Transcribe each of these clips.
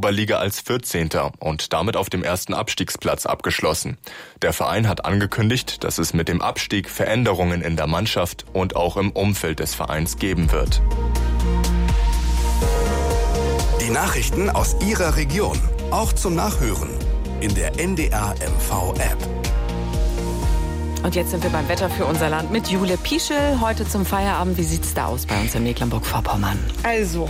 Oberliga als 14. und damit auf dem ersten Abstiegsplatz abgeschlossen. Der Verein hat angekündigt, dass es mit dem Abstieg Veränderungen in der Mannschaft und auch im Umfeld des Vereins geben wird. Die Nachrichten aus Ihrer Region, auch zum Nachhören in der NDR MV-App. Und jetzt sind wir beim Wetter für unser Land mit Jule Pieschel. Heute zum Feierabend. Wie sieht's da aus bei uns in Mecklenburg-Vorpommern? Also,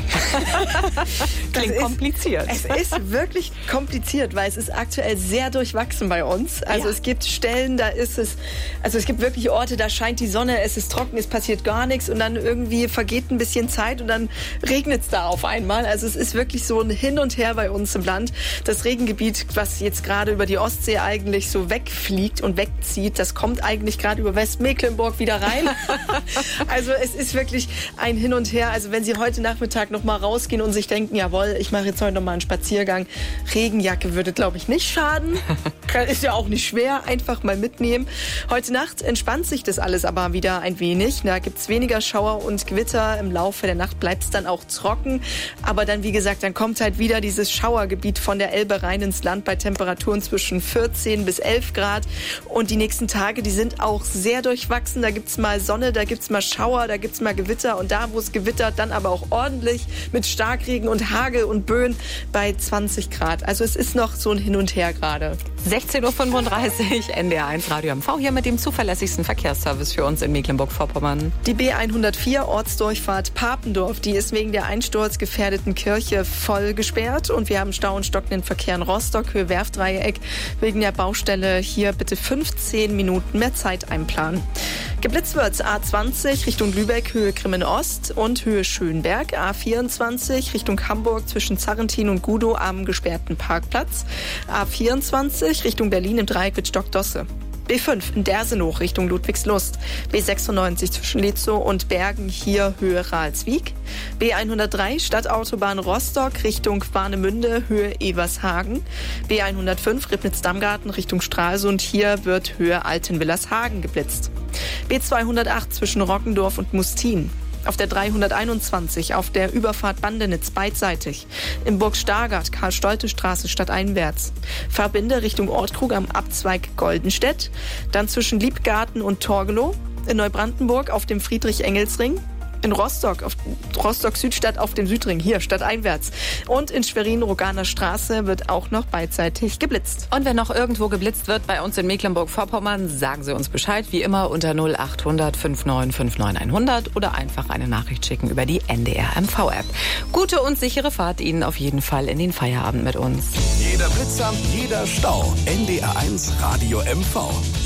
klingt kompliziert. Es ist wirklich kompliziert, weil es ist aktuell sehr durchwachsen bei uns. Also es gibt Stellen, es gibt wirklich Orte, da scheint die Sonne, es ist trocken, es passiert gar nichts und dann irgendwie vergeht ein bisschen Zeit und dann regnet es da auf einmal. Also es ist wirklich so ein Hin und Her bei uns im Land. Das Regengebiet, was jetzt gerade über die Ostsee eigentlich so wegfliegt und wegzieht, das kommt eigentlich gerade über Westmecklenburg wieder rein. Also es ist wirklich ein Hin und Her. Also wenn Sie heute Nachmittag noch mal rausgehen und sich denken, jawohl, ich mache jetzt heute noch mal einen Spaziergang, Regenjacke würde, glaube ich, nicht schaden. Ist ja auch nicht schwer, einfach mal mitnehmen. Heute Nacht entspannt sich das alles aber wieder ein wenig. Da gibt es weniger Schauer und Gewitter. Im Laufe der Nacht bleibt es dann auch trocken. Aber dann, wie gesagt, dann kommt halt wieder dieses Schauergebiet von der Elbe rein ins Land bei Temperaturen zwischen 14 bis 11 Grad. Und die nächsten Tage, die sind auch sehr durchwachsen. Da gibt's mal Sonne, da gibt's mal Schauer, da gibt's mal Gewitter. Und da, wo es gewittert, dann aber auch ordentlich mit Starkregen und Hagel und Böen bei 20 Grad. Also es ist noch so ein Hin und Her gerade. 16.35 Uhr, NDR1 Radio MV hier mit dem zuverlässigsten Verkehrsservice für uns in Mecklenburg-Vorpommern. Die B104 Ortsdurchfahrt Papendorf, die ist wegen der einsturzgefährdeten Kirche voll gesperrt. Und wir haben Stau und stockenden Verkehr in Rostock, Höhe Werftdreieck. Wegen der Baustelle hier bitte 15 Minuten mehr Zeit einplanen. Geblitzt wird A20 Richtung Lübeck, Höhe Grimmen-Ost und Höhe Schönberg. A24 Richtung Hamburg zwischen Zarrentin und Gudow am gesperrten Parkplatz. A24 Richtung Berlin im Dreieck mit Stockdosse. B5 in Dersenow Richtung Ludwigslust. B96 zwischen Litzow und Bergen, hier Höhe Ralswiek. B103 Stadtautobahn Rostock Richtung Warnemünde, Höhe Evershagen. B105 Ribnitz-Dammgarten Richtung Stralsund, hier wird Höhe Altenwillershagen geblitzt. B208 zwischen Rockendorf und Mustin. Auf der 321 auf der Überfahrt Bandenitz beidseitig. In Burg-Stargard, Karl-Stolte-Straße stadteinwärts. Verbinde Richtung Ortkrug am Abzweig Goldenstedt. Dann zwischen Liebgarten und Torgelow. In Neubrandenburg auf dem Friedrich-Engels-Ring. In Rostock, auf Rostock-Südstadt auf dem Südring, hier stadteinwärts. Und in Schwerin-Roganer Straße wird auch noch beidseitig geblitzt. Und wenn noch irgendwo geblitzt wird bei uns in Mecklenburg-Vorpommern, sagen Sie uns Bescheid, wie immer unter 0800 5959 100 oder einfach eine Nachricht schicken über die NDR MV-App. Gute und sichere Fahrt Ihnen auf jeden Fall in den Feierabend mit uns. Jeder Blitzer, jeder Stau. NDR1 Radio MV.